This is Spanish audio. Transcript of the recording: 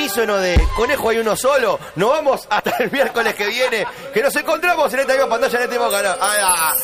unísono de conejo hay uno solo. Nos vamos hasta el miércoles que viene, que nos encontramos en esta misma pantalla, en este mismo canal.